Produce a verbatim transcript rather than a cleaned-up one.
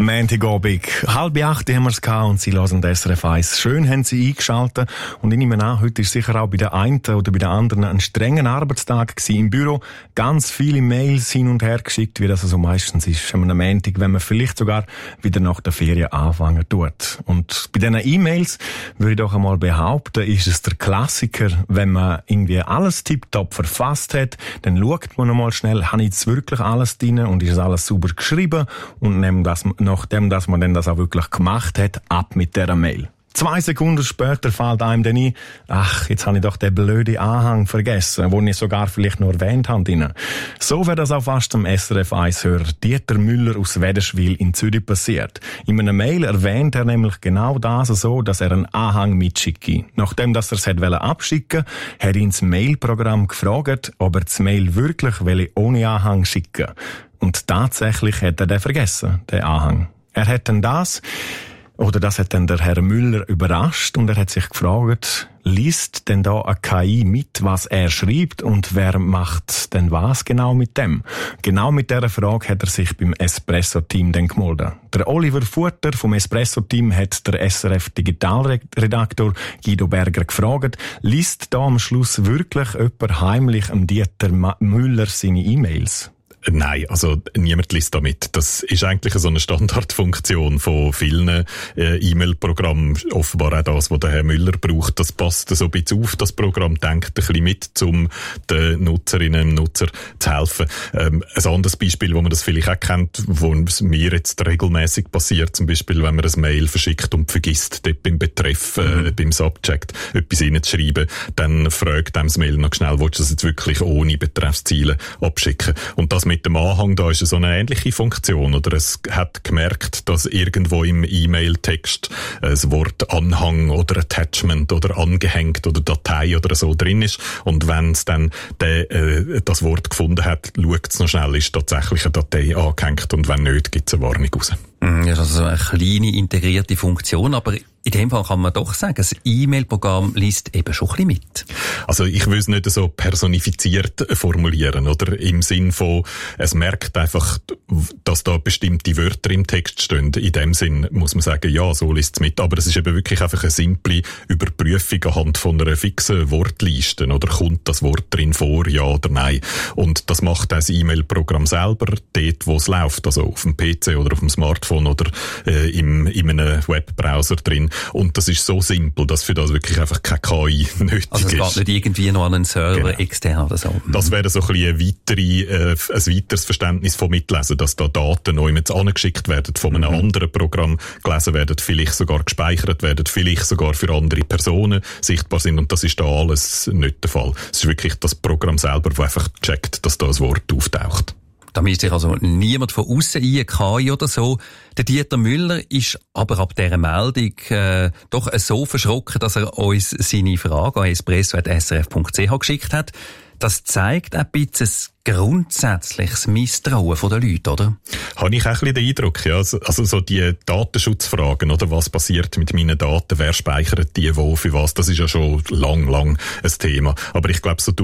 Montagabend, halb acht haben wir es gehabt und Sie hören das S R F eins. Schön haben Sie eingeschaltet und ich nehme an, heute ist sicher auch bei der einen oder bei der anderen ein strenger Arbeitstag gewesen im Büro. Ganz viele Mails hin und her geschickt, wie das so meistens ist am Montag, wenn man vielleicht sogar wieder nach der Ferien anfangen tut. Und bei diesen E-Mails würde ich doch einmal behaupten, ist es der Klassiker, wenn man irgendwie alles tipptopp verfasst hat, dann schaut man nochmal schnell, habe ich jetzt wirklich alles drin und ist es alles sauber geschrieben und nehmt das, nachdem dass man dann das auch wirklich gemacht hat, ab mit dieser Mail. Zwei Sekunden später fällt einem dann ein, ach, jetzt habe ich doch den blöden Anhang vergessen, den ich sogar vielleicht noch erwähnt habe. So wäre das auch fast dem S R F eins-Hörer Dieter Müller aus Wädenswil in Zürich passiert. In einer Mail erwähnt er nämlich genau das so, dass er einen Anhang mitschicke. Nachdem dass er es hätte abschicken wollte, hat ihn das Mailprogramm gefragt, ob er das Mail wirklich ohne Anhang schicken will. Und tatsächlich hat er den vergessen, den Anhang. Er hat dann das... Oder das hat dann der Herr Müller überrascht und er hat sich gefragt, liest denn da eine K I mit, was er schreibt und wer macht denn was genau mit dem? Genau mit dieser Frage hat er sich beim Espresso-Team dann gemeldet. Der Oliver Futter vom Espresso-Team hat der S R F-Digitalredaktor Guido Berger gefragt, liest da am Schluss wirklich jemand heimlich am Dieter Müller seine E-Mails? Nein, also niemand liest damit. Das ist eigentlich so eine Standardfunktion von vielen äh, E-Mail-Programmen. Offenbar auch das, was der Herr Müller braucht. Das passt so ein bisschen auf. Das Programm denkt ein bisschen mit, um den Nutzerinnen und Nutzern zu helfen. Ähm, ein anderes Beispiel, wo man das vielleicht auch kennt, wo es mir jetzt regelmäßig passiert, zum Beispiel, wenn man ein Mail verschickt und vergisst, dort beim Betreff, äh, mhm. beim Subject etwas reinzuschreiben, dann fragt einem das Mail noch schnell, willst du das jetzt wirklich ohne Betreffsziele abschicken? Und das mit dem Anhang, da ist so eine ähnliche Funktion, oder es hat gemerkt, dass irgendwo im E-Mail-Text das Wort Anhang oder Attachment oder angehängt oder Datei oder so drin ist und wenn es dann de, äh, das Wort gefunden hat, schaut es noch schnell, ist tatsächlich eine Datei angehängt und wenn nicht, gibt es eine Warnung raus. Ja, das ist also eine kleine integrierte Funktion, aber in dem Fall kann man doch sagen, das E-Mail-Programm liest eben schon ein bisschen mit. Also ich will es nicht so personifiziert formulieren, oder? Im Sinn von, es merkt einfach, dass da bestimmte Wörter im Text stehen. In dem Sinn muss man sagen, ja, so liest es mit. Aber es ist eben wirklich einfach eine simple Überprüfung anhand von einer fixen Wortliste. Oder kommt das Wort drin vor, ja oder nein? Und das macht das E-Mail-Programm selber dort, wo es läuft. Also auf dem P C oder auf dem Smartphone oder äh, im, in einem Webbrowser drin. Und das ist so simpel, dass für das wirklich einfach keine K I nötig ist. Also es geht nicht irgendwie noch an einen Server genau. extern oder so. Das wäre so ein bisschen eine weitere, äh, ein weiteres Verständnis von Mitlesen, dass da Daten neu mit angeschickt werden, von einem mhm. anderen Programm gelesen werden, vielleicht sogar gespeichert werden, vielleicht sogar für andere Personen sichtbar sind. Und das ist da alles nicht der Fall. Es ist wirklich das Programm selber, das einfach checkt, dass da ein Wort auftaucht. Da misst sich also niemand von außen ein, K I oder so. Der Dieter Müller ist aber ab dieser Meldung äh, doch so verschrocken, dass er uns seine Frage an espresso punkt s r f punkt c h geschickt hat. Das zeigt ein bisschen ein grundsätzliches Misstrauen der Leute, oder? Habe ich auch ein bisschen den Eindruck, ja. Also so die Datenschutzfragen, oder was passiert mit meinen Daten, wer speichert die wo, für was, das ist ja schon lang, lang ein Thema. Aber ich glaube, so